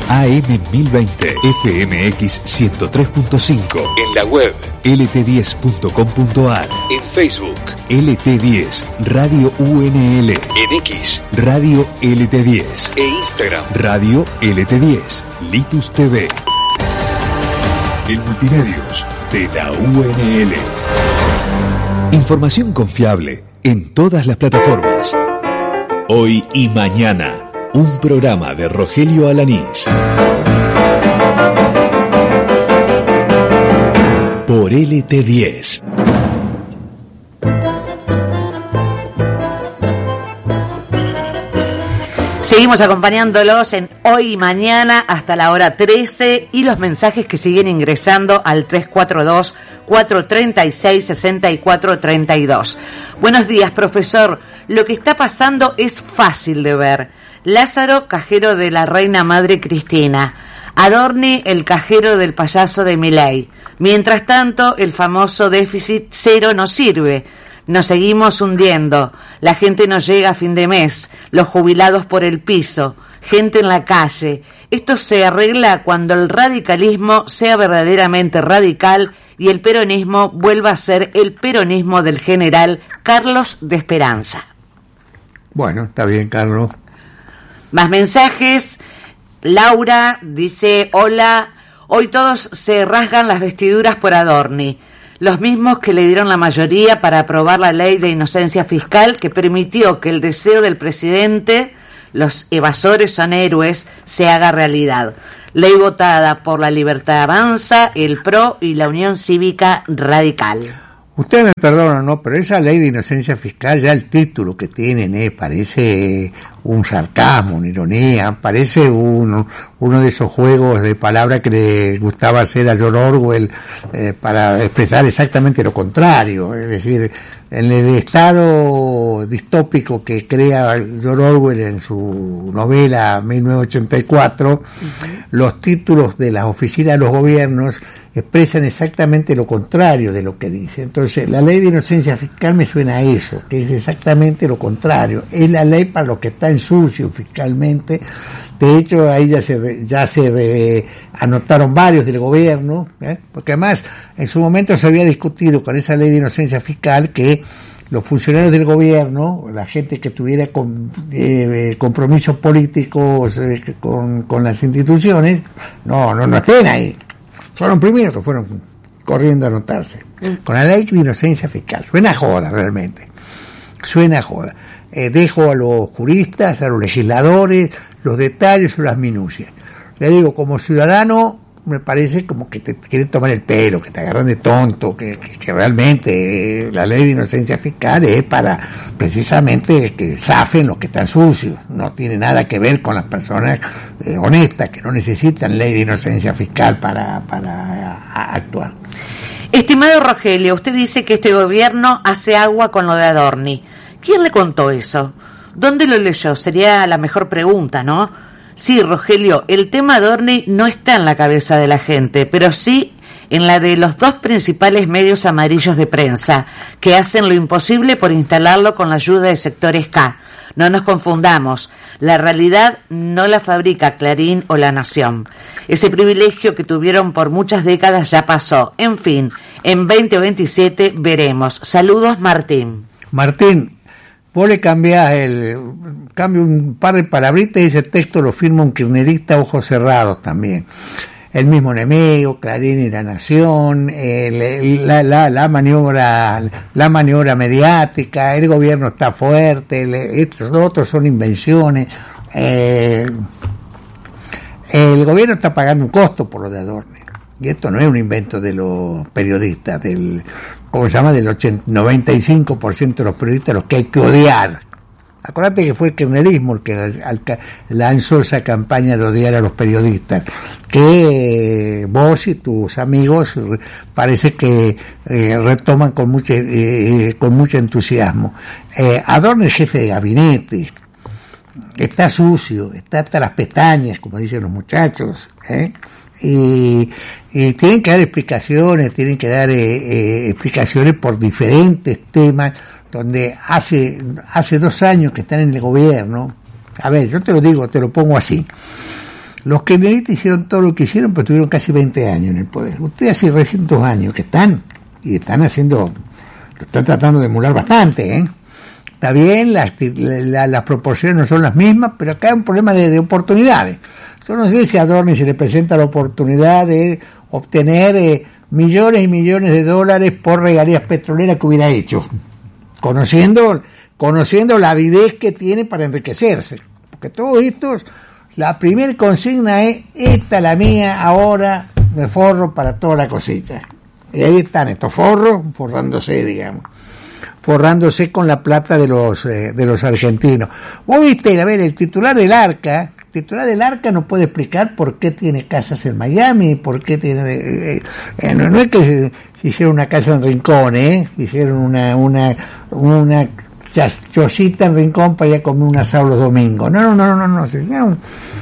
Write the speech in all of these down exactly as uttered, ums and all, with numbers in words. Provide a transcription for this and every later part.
A M mil veinte, F M X ciento tres punto cinco, en la web L T diez punto com punto a r, en Facebook L T diez Radio U N L, en X Radio L T diez e Instagram Radio L T diez, Litus T V. El Multimedios de la U N L. Información confiable en todas las plataformas. Hoy y mañana, un programa de Rogelio Alanís. Por L T diez. Seguimos acompañándolos en Hoy y Mañana hasta la hora trece y los mensajes que siguen ingresando al tres cuatro dos, cuatro tres seis, seis cuatro tres dos. Buenos días, profesor. Lo que está pasando es fácil de ver. Lázaro, cajero de la reina madre Cristina. Adorni, el cajero del payaso de Milei. Mientras tanto, el famoso déficit cero no sirve. Nos seguimos hundiendo, la gente no llega a fin de mes, los jubilados por el piso, gente en la calle. Esto se arregla cuando el radicalismo sea verdaderamente radical y el peronismo vuelva a ser el peronismo del general Carlos de Esperanza. Bueno, está bien, Carlos. Más mensajes. Laura dice, hola, hoy todos se rasgan las vestiduras por Adorni. Los mismos que le dieron la mayoría para aprobar la ley de inocencia fiscal que permitió que el deseo del presidente, los evasores son héroes, se haga realidad. Ley votada por La Libertad Avanza, el P R O y la Unión Cívica Radical. Ustedes me perdonan, ¿no? Pero esa ley de inocencia fiscal, ya el título que tienen, eh, parece un sarcasmo, una ironía, parece un, uno de esos juegos de palabras que le gustaba hacer a George Orwell eh, para expresar exactamente lo contrario. Es decir, en el estado distópico que crea George Orwell en su novela mil novecientos ochenta y cuatro, uh-huh. Los títulos de las oficinas de los gobiernos expresan exactamente lo contrario de lo que dice. Entonces, la ley de inocencia fiscal me suena a eso, que es exactamente lo contrario. Es la ley para los que están sucios fiscalmente. De hecho, ahí ya se ya se eh, anotaron varios del gobierno, ¿eh? Porque además, en su momento se había discutido con esa ley de inocencia fiscal que los funcionarios del gobierno, la gente que tuviera con, eh, compromisos políticos eh, con, con las instituciones, no, no, no estén ahí. Son los primeros que fueron corriendo a anotarse. Con la ley de inocencia fiscal. Suena a joda, realmente. Suena a joda. Eh, dejo a los juristas, a los legisladores, los detalles o las minucias. Le digo, como ciudadano, me parece como que te quieren tomar el pelo, que te agarran de tonto, que, que, que realmente eh, la ley de inocencia fiscal es para precisamente que zafen los que están sucios. No tiene nada que ver con las personas eh, honestas, que no necesitan ley de inocencia fiscal para, para a, a actuar. Estimado Rogelio, usted dice que este gobierno hace agua con lo de Adorni. ¿Quién le contó eso? ¿Dónde lo leyó? Sería la mejor pregunta, ¿no? Sí, Rogelio, el tema Adorni no está en la cabeza de la gente, pero sí en la de los dos principales medios amarillos de prensa, que hacen lo imposible por instalarlo con la ayuda de sectores K. No nos confundamos, la realidad no la fabrica Clarín o La Nación. Ese privilegio que tuvieron por muchas décadas ya pasó. En fin, en veinte veintisiete veremos. Saludos, Martín. Martín, vos le cambiás el, cambio un par de palabritas y ese texto lo firma un kirchnerista ojos cerrados también. El mismo enemigo, Clarín y La Nación, el, la, la, la maniobra, la maniobra mediática, el gobierno está fuerte, el, estos otros son invenciones. Eh, el gobierno está pagando un costo por lo de Adorni. Y esto no es un invento de los periodistas, del, ¿cómo se llama? Del ochenta, noventa y cinco por ciento de los periodistas, los que hay que odiar. Acordate que fue el kirchnerismo el que al, al, lanzó esa campaña de odiar a los periodistas, que eh, vos y tus amigos parece que eh, retoman con mucho, eh, con mucho entusiasmo. Eh, Adorni es jefe de gabinete, está sucio, está hasta las pestañas, como dicen los muchachos, ¿eh? Y, y tienen que dar explicaciones, tienen que dar eh, eh, explicaciones por diferentes temas, donde hace hace dos años que están en el gobierno. A ver, yo te lo digo, te lo pongo así. los kirchneristas hicieron todo lo que hicieron, pero tuvieron casi veinte años en el poder. Ustedes hace recientes años que están, y están haciendo, lo están tratando de emular bastante, ¿eh? Está bien, las, la, las proporciones no son las mismas, pero acá hay un problema de, de oportunidades. Yo no sé si a Adorni se le presenta la oportunidad de obtener eh, millones y millones de dólares por regalías petroleras que hubiera hecho, conociendo, conociendo la avidez que tiene para enriquecerse. Porque todo esto, la primera consigna es, esta la mía, ahora me forro para toda la cosecha. Y ahí están estos forros forrándose, digamos. forrándose con la plata de los eh, de los argentinos. Vos viste, a ver, el titular del Arca, el titular del Arca no puede explicar por qué tiene casas en Miami, por qué tiene, eh, eh, no, no es que se, se hicieron una casa en Rincón, eh, hicieron una una una chocita en Rincón para ir a comer un asado los domingos. No, no, no, no, no, se hicieron,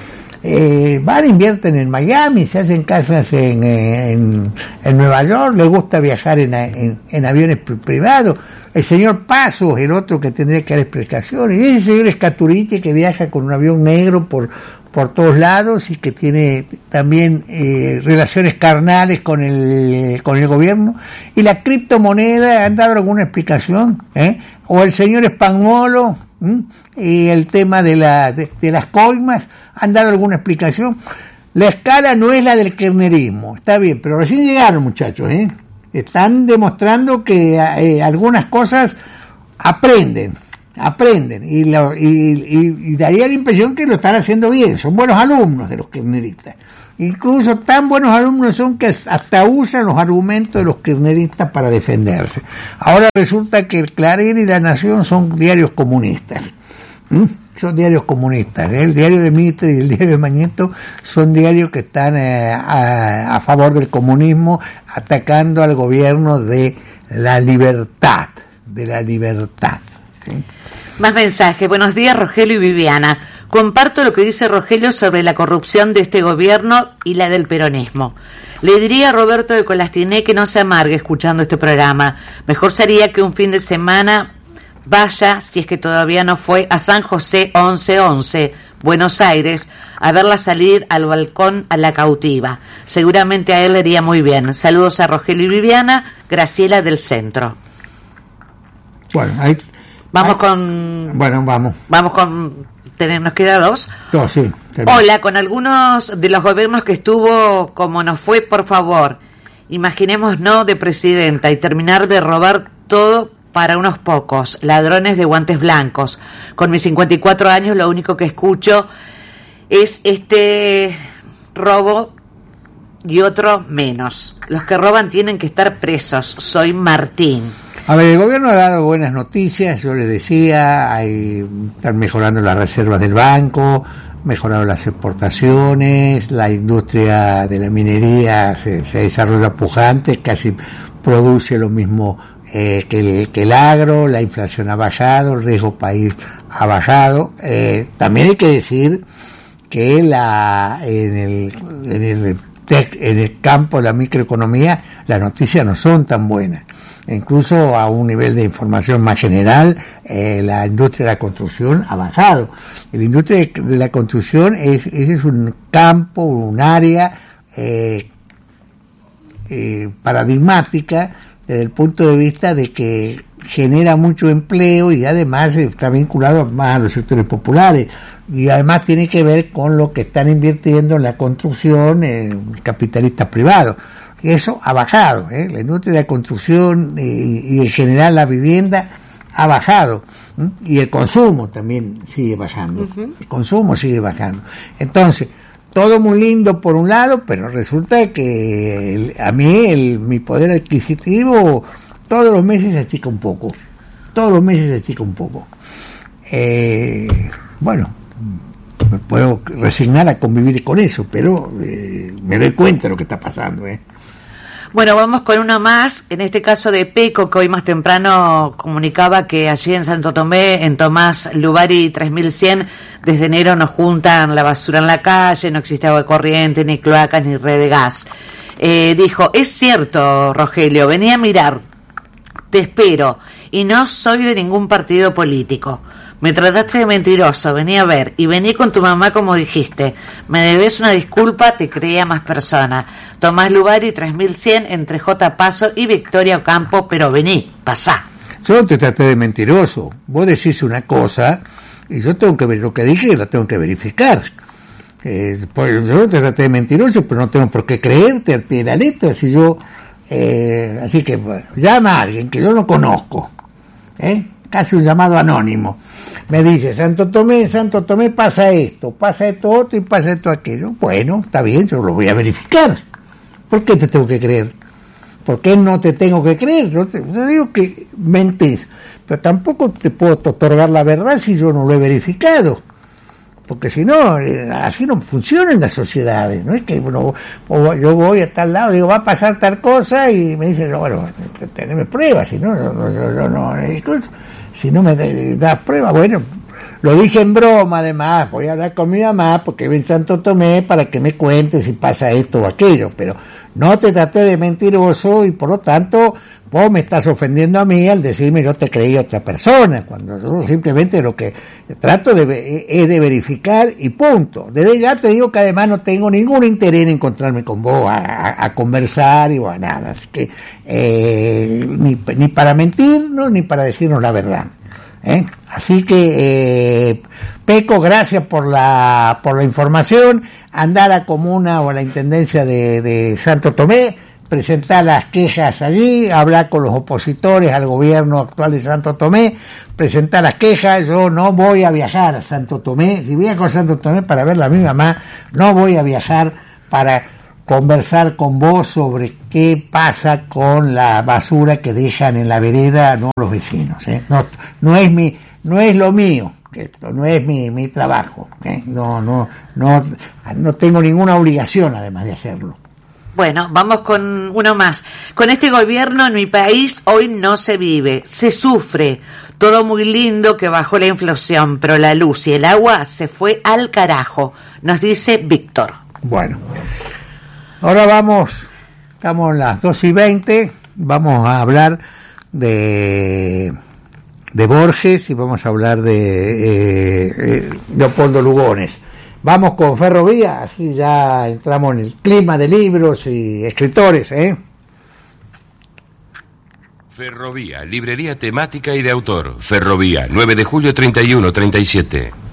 eh, van, invierten en Miami, se hacen casas en, en, en Nueva York, les gusta viajar en, en, en aviones privados. El señor Pasos, el otro que tendría que dar explicaciones, y ese señor Escaturiche que viaja con un avión negro por por todos lados y que tiene también eh, relaciones carnales con el con el gobierno. Y la criptomoneda, ¿han dado alguna explicación? ¿Eh? O el señor Españolo, ¿m? Y el tema de, la, de, de las coimas, ¿han dado alguna explicación? La escala no es la del kirchnerismo, está bien, pero recién llegaron, muchachos, ¿eh? Están demostrando que eh, algunas cosas aprenden, aprenden, y, lo, y, y, y daría la impresión que lo están haciendo bien, son buenos alumnos de los kirchneristas. Incluso tan buenos alumnos son que hasta usan los argumentos de los kirchneristas para defenderse. Ahora resulta que el Clarín y La Nación son diarios comunistas. ¿Mm? Son diarios comunistas. El diario de Mitre y el diario de Mañeto son diarios que están eh, a, a favor del comunismo, atacando al gobierno de la libertad, de la libertad. ¿Sí? Más mensajes. Buenos días, Rogelio y Viviana. Comparto lo que dice Rogelio sobre la corrupción de este gobierno y la del peronismo. Le diría a Roberto de Colastiné que no se amargue escuchando este programa. Mejor sería que un fin de semana vaya, si es que todavía no fue, a San José once once, Buenos Aires, a verla salir al balcón a la cautiva. Seguramente a él le iría muy bien. Saludos a Rogelio y Viviana, Graciela del Centro. Bueno, ahí... Vamos ahí, con... Bueno, vamos. Vamos con... ¿Nos queda dos? Dos, sí. Hola, con algunos de los gobiernos que estuvo como nos fue, por favor, imaginemos no de presidenta y terminar de robar todo para unos pocos, ladrones de guantes blancos. Con mis cincuenta y cuatro años lo único que escucho es este robo y otro menos. Los que roban tienen que estar presos. Soy Martín. A ver, el gobierno ha dado buenas noticias, yo les decía, hay, están mejorando las reservas del banco, mejoraron las exportaciones, la industria de la minería se, se desarrolla pujante, casi produce lo mismo eh, que, el, que el agro, la inflación ha bajado, el riesgo país ha bajado. Eh, también hay que decir que la en el, en el en el campo de la microeconomía las noticias no son tan buenas. Incluso a un nivel de información más general, eh, la industria de la construcción ha bajado. La industria de la construcción es, ese es un campo, un área eh, eh, paradigmática desde el punto de vista de que genera mucho empleo y además está vinculado más a los sectores populares y además tiene que ver con lo que están invirtiendo en la construcción eh, capitalistas privados. Eso ha bajado, ¿eh? La industria de la construcción eh, y en general la vivienda ha bajado, ¿eh? Y el consumo también sigue bajando, uh-huh. El consumo sigue bajando. Entonces, todo muy lindo por un lado, pero resulta que el, a mí el, mi poder adquisitivo todos los meses se achica un poco, todos los meses se achica un poco. Eh, bueno, me puedo resignar a convivir con eso, pero eh, me doy cuenta de lo que está pasando, ¿eh? Bueno, vamos con uno más, en este caso de Peco, que hoy más temprano comunicaba que allí en Santo Tomé, en Tomás Lubari tres mil cien, desde enero nos juntan la basura en la calle, no existe agua corriente, ni cloacas, ni red de gas. Eh, dijo, es cierto, Rogelio, vení a mirar, te espero, y no soy de ningún partido político. Me trataste de mentiroso, vení a ver, y vení con tu mamá como dijiste. Me debes una disculpa, te creía más persona. Tomás Lubari, tres mil cien, entre J. Paso y Victoria Ocampo, pero vení, pasá. Yo no te traté de mentiroso. Vos decís una cosa y yo tengo que ver lo que dije y la tengo que verificar. Eh, pues yo no te traté de mentiroso, pero no tengo por qué creerte al pie de la letra. Si yo, eh, así que bueno, llama a alguien que yo no conozco, ¿eh? Casi un llamado anónimo. Me dice, Santo Tomé, Santo Tomé, pasa esto, pasa esto otro y pasa esto aquello. Bueno, está bien, yo lo voy a verificar. ¿Por qué te tengo que creer? ¿Por qué no te tengo que creer? Yo, te, yo digo que mentís, pero tampoco te puedo otorgar la verdad si yo no lo he verificado. Porque si no, eh, así no funcionan las sociedades. No es que uno, o yo voy a tal lado, digo, va a pasar tal cosa y me dicen, no, bueno, teneme pruebas, si no, no, no, no, no, no si no me das pruebas, bueno, lo dije en broma además, voy a hablar con mi mamá porque ven Santo Tomé para que me cuente si pasa esto o aquello, pero no te traté de mentiroso y por lo tanto vos me estás ofendiendo a mí al decirme yo te creí a otra persona, cuando yo simplemente lo que trato de, es de verificar y punto. Desde ya te digo que además no tengo ningún interés en encontrarme con vos, a, a, a conversar y a nada, así que eh, ni, ni para mentirnos ni para decirnos la verdad. ¿Eh? Así que eh, Peco, gracias por la por la información. Andá a la comuna o a la intendencia de, de Santo Tomé, presentar las quejas allí, hablar con los opositores al gobierno actual de Santo Tomé, presentar las quejas. Yo no voy a viajar a Santo Tomé, si viajo a Santo Tomé para ver a mi mamá, no voy a viajar para conversar con vos sobre qué pasa con la basura que dejan en la vereda, no los vecinos, ¿eh? No, no es mi, no es lo mío, esto no es mi, mi trabajo, ¿eh? No, no, no, no tengo ninguna obligación además de hacerlo. Bueno, vamos con uno más. Con este gobierno en mi país hoy no se vive, se sufre. Todo muy lindo que bajó la inflación, pero la luz y el agua se fue al carajo, nos dice Víctor. Bueno. Ahora vamos, estamos en las dos y veinte, vamos a hablar de, de Borges y vamos a hablar de eh, eh, Leopoldo Lugones. Vamos con Ferrovía, así ya entramos en el clima de libros y escritores, ¿eh? Ferrovía, librería temática y de autor. Ferrovía, nueve de julio treinta y uno treinta y siete.